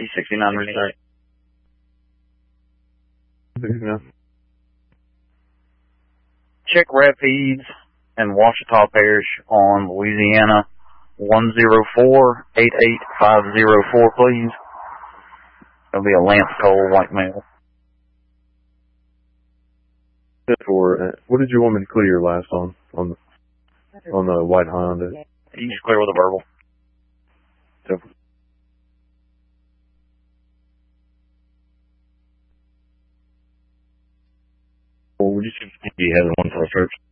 69 restart. Check Rapides and Ouachita Parish on Louisiana 104-88504, please. There'll be a Lance Cole white male. What did you want me to clear last on the white Honda? You just clear with a verbal. Well, would you see if he has one for a search?